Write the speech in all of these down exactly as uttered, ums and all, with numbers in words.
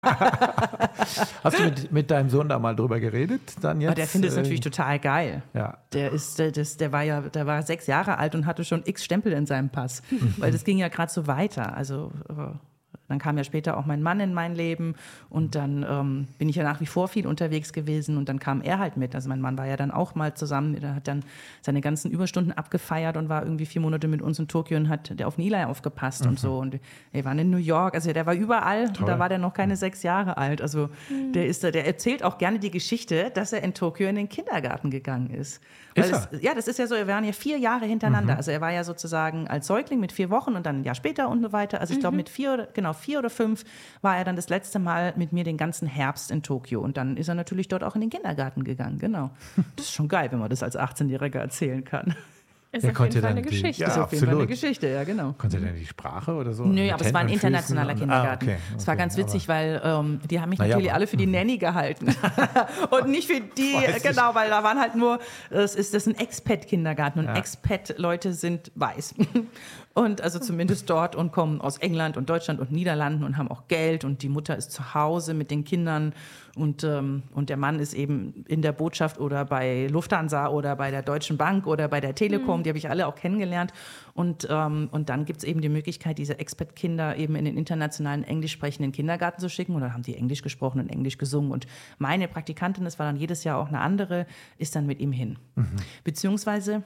Hast du mit, mit deinem Sohn da mal drüber geredet? Dann jetzt, Aber der findet es äh, natürlich total geil. Ja. Der ist, der, das, der war ja, der war sechs Jahre alt und hatte schon x Stempel in seinem Pass, weil das ging ja gerade so weiter. Also äh, dann kam ja später auch mein Mann in mein Leben und dann ähm, bin ich ja nach wie vor viel unterwegs gewesen und dann kam er halt mit. Also mein Mann war ja dann auch mal zusammen, der hat dann seine ganzen Überstunden abgefeiert und war irgendwie vier Monate mit uns in Tokio und hat der auf Nilay aufgepasst mhm. und so. Und wir waren in New York, also der war überall Toll. Und da war der noch keine sechs Jahre alt. Also mhm. der ist, der erzählt auch gerne die Geschichte, dass er in Tokio in den Kindergarten gegangen ist. Weil Ist das, ja, das ist ja so, wir waren ja vier Jahre hintereinander. Mhm. Also er war ja sozusagen als Säugling mit vier Wochen und dann ein Jahr später und so weiter. Also ich glaube mit vier, genau vier oder fünf war er dann das letzte Mal mit mir den ganzen Herbst in Tokio. Und dann ist er natürlich dort auch in den Kindergarten gegangen, genau. Das ist schon geil, wenn man das als achtzehnjähriger erzählen kann. Ist auf jeden Fall eine Geschichte. Ja, ist auf absolut. jeden Fall eine Geschichte, ja, genau. Konnte er denn die Sprache oder so? Nö, Mit aber es war ein Händen und internationaler Füßen Kindergarten. Und, ah, okay, es war okay, ganz witzig, weil ähm, die haben mich Na natürlich ja, alle für die Nanny gehalten. Und nicht für die, Weiß genau, ich. weil da waren halt nur, das ist, das ist ein Expat-Kindergarten und Ja. Expat-Leute sind weiß. Und also zumindest dort und kommen aus England und Deutschland und Niederlanden und haben auch Geld und die Mutter ist zu Hause mit den Kindern und, ähm, und der Mann ist eben in der Botschaft oder bei Lufthansa oder bei der Deutschen Bank oder bei der Telekom, mhm. die habe ich alle auch kennengelernt und, ähm, und dann gibt es eben die Möglichkeit, diese Expat-Kinder eben in den internationalen englisch sprechenden Kindergarten zu schicken und dann haben die Englisch gesprochen und Englisch gesungen und meine Praktikantin, das war dann jedes Jahr auch eine andere, ist dann mit ihm hin. Mhm. Beziehungsweise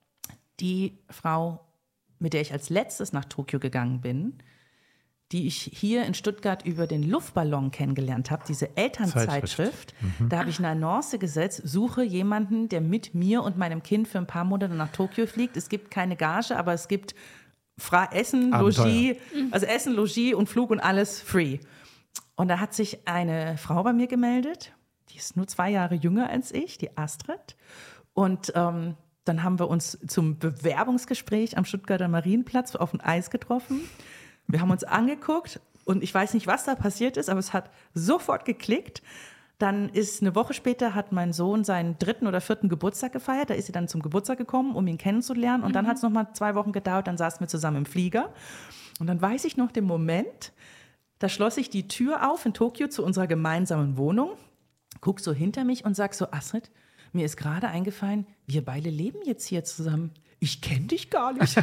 die Frau, mit der ich als letztes nach Tokio gegangen bin, die ich hier in Stuttgart über den Luftballon kennengelernt habe, diese Elternzeitschrift. Mhm. Da habe ich eine Annonce gesetzt, suche jemanden, der mit mir und meinem Kind für ein paar Monate nach Tokio fliegt. Es gibt keine Gage, aber es gibt Fra- Essen, Abenteuer. Logis, also Essen, Logis und Flug und alles free. Und da hat sich eine Frau bei mir gemeldet, die ist nur zwei Jahre jünger als ich, die Astrid. Und ähm, dann haben wir uns zum Bewerbungsgespräch am Stuttgarter Marienplatz auf dem Eis getroffen. Wir haben uns angeguckt und ich weiß nicht, was da passiert ist, aber es hat sofort geklickt. Dann ist eine Woche später hat mein Sohn seinen dritten oder vierten Geburtstag gefeiert. Da ist sie dann zum Geburtstag gekommen, um ihn kennenzulernen. Und mhm. dann hat es noch mal zwei Wochen gedauert. Dann saßen wir zusammen im Flieger. Und dann weiß ich noch den Moment, da schloss ich die Tür auf in Tokio zu unserer gemeinsamen Wohnung, guck so hinter mich und sag so, Astrid, mir ist gerade eingefallen, wir beide leben jetzt hier zusammen. Ich kenne dich gar nicht.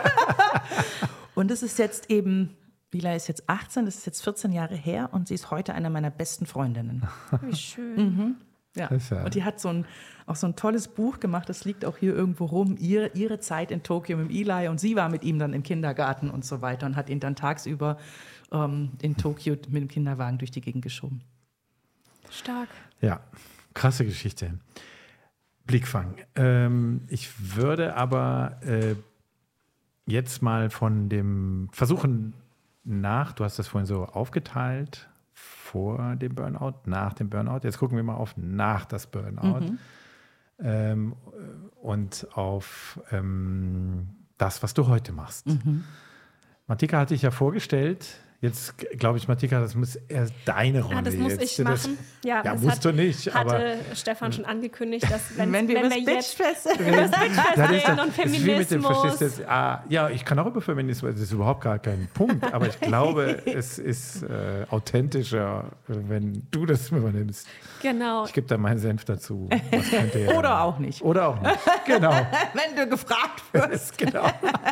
Und das ist jetzt eben, Lila ist jetzt achtzehn, das ist jetzt vierzehn Jahre her und sie ist heute eine meiner besten Freundinnen. Wie schön. Mhm. Ja. Ja. Und die hat so ein, auch so ein tolles Buch gemacht, das liegt auch hier irgendwo rum, ihre, ihre Zeit in Tokio mit dem Eli und sie war mit ihm dann im Kindergarten und so weiter und hat ihn dann tagsüber ähm, in Tokio mit dem Kinderwagen durch die Gegend geschoben. Stark. Ja, krasse Geschichte. Blickfang. Ähm, ich würde aber äh, jetzt mal von dem Versuchen nach, du hast das vorhin so aufgeteilt, vor dem Burnout, nach dem Burnout. Jetzt gucken wir mal auf nach das Burnout Mhm. ähm, und auf ähm, das, was du heute machst. Mhm. Martika hat dich ja vorgestellt. Jetzt glaube ich, Martika, das muss eher deine Rolle. Ja, das muss jetzt. ich Das, machen. Ja, ja das musst hat, du nicht. Aber hatte Stefan schon angekündigt, dass wenn, Wenn wir wenn über wir das jetzt Bitchfest über das Bitchfest Dann ist reden das- und das ist wie mit dem Feminismus. Verstehst du, ah, ja, ich kann auch über Feminismus, das ist überhaupt gar kein Punkt, aber ich glaube, es ist äh, authentischer, wenn du das übernimmst. Genau. Ich gebe da meinen Senf dazu. Was könnte ja- Oder auch nicht. Oder auch nicht. Genau. Wenn du gefragt wirst. genau.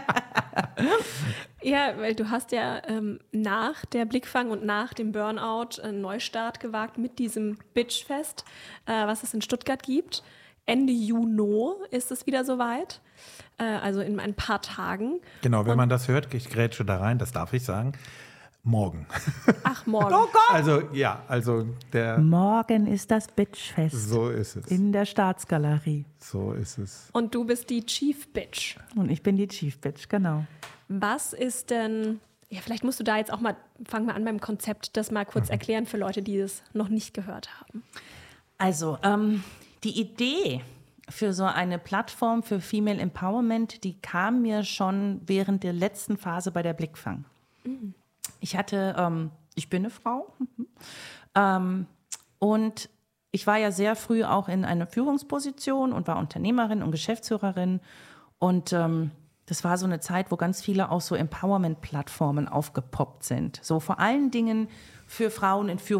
Ja, weil du hast ja ähm, nach der Blickfang und nach dem Burnout einen Neustart gewagt mit diesem Bitchfest, äh, was es in Stuttgart gibt. Ende Juni ist es wieder soweit, äh, also in ein paar Tagen. Genau, wenn man das hört, ich grätsche da rein, das darf ich sagen. Morgen. Ach, morgen. Oh Gott! Also, ja, also der. Morgen ist das Bitchfest So ist es. in der Staatsgalerie. So ist es. Und du bist die Chief Bitch. Und ich bin die Chief Bitch, genau. Was ist denn, ja, vielleicht musst du da jetzt auch mal, fangen wir an beim Konzept, das mal kurz erklären für Leute, die es noch nicht gehört haben. Also, ähm, die Idee für so eine Plattform für Female Empowerment, die kam mir schon während der letzten Phase bei der Blickfang. Mhm. Ich hatte, ähm, ich bin eine Frau ähm, und ich war ja sehr früh auch in einer Führungsposition und war Unternehmerin und Geschäftsführerin und ähm, das war so eine Zeit, wo ganz viele auch so Empowerment-Plattformen aufgepoppt sind. So vor allen Dingen für Frauen in Führungspositionen.